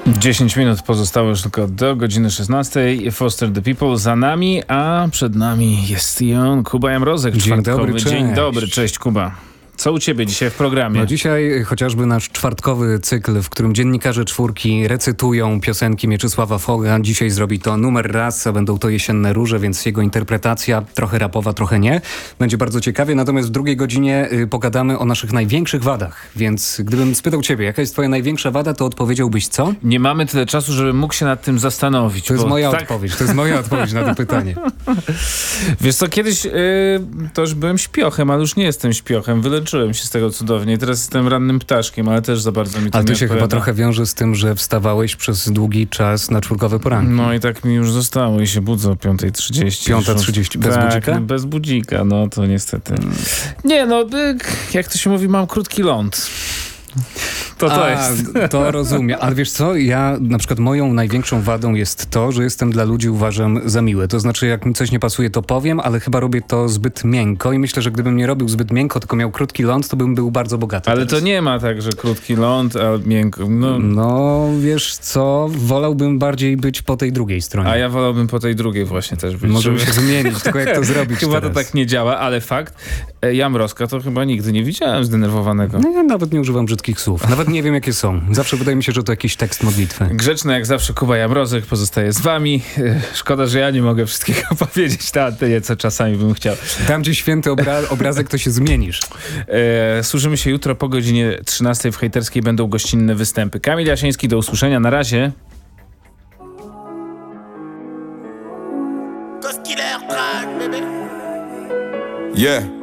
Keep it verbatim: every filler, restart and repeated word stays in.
dziesięć minut pozostało już tylko do godziny szesnastej. Foster the People za nami, a przed nami jest i on, Kuba Jamrozek. Dzień dobry, cześć. Dzień dobry, cześć Kuba. Co u ciebie dzisiaj w programie? No dzisiaj chociażby nasz czwartkowy cykl, w którym dziennikarze czwórki recytują piosenki Mieczysława Foga. Dzisiaj zrobi to numer raz, a będą to Jesienne Róże, więc jego interpretacja trochę rapowa, trochę nie. Będzie bardzo ciekawie, natomiast w drugiej godzinie y, pogadamy o naszych największych wadach. Więc gdybym spytał ciebie, jaka jest twoja największa wada, to odpowiedziałbyś co? Nie mamy tyle czasu, żebym mógł się nad tym zastanowić. To jest bo moja tak... odpowiedź, to jest moja odpowiedź na to pytanie. Wiesz co, kiedyś yy, to już byłem śpiochem, ale już nie jestem śpiochem. Wyleczyłem się z tego cudownie. Teraz jestem rannym ptaszkiem, ale też za bardzo mi to Ale to nie się odpowiada. chyba trochę wiąże z tym, że wstawałeś przez długi czas na czwórkowe poranki. No i tak mi już zostało i się budzę o piąta trzydzieści. piąta trzydzieści, bez tak, budzika? Bez budzika, no to niestety. Hmm. Nie no, jak to się mówi, mam krótki ląd. To to A, jest. To rozumiem. Ale wiesz co, ja na przykład moją największą wadą jest to, że jestem dla ludzi, uważam, za miły. To znaczy, jak mi coś nie pasuje, to powiem, ale chyba robię to zbyt miękko i myślę, że gdybym nie robił zbyt miękko, tylko miał krótki ląd, to bym był bardzo bogaty. Ale teraz. to nie ma tak, że krótki ląd, a miękko. No. no, wiesz co, wolałbym bardziej być po tej drugiej stronie. A ja wolałbym po tej drugiej właśnie też być. Możemy żeby... się zmienić, tylko jak to zrobić Chyba teraz? to tak nie działa, ale fakt, Jamrozka to chyba nigdy nie widziałem zdenerwowanego. No, ja nawet nie używam brzydkich słów. Nawet nie wiem, jakie są. Zawsze wydaje mi się, że to jakiś tekst modlitwy. Grzeczny jak zawsze Kuba Jamrozek pozostaje z wami. Szkoda, że ja nie mogę wszystkiego powiedzieć na antenie, co czasami bym chciał. Tam, gdzie święty obra- obrazek, to się zmienisz. E, słyszymy się jutro po godzinie trzynastej w Hejterskiej. Będą gościnne występy. Kamil Jasiński, do usłyszenia. Na razie. Yeah.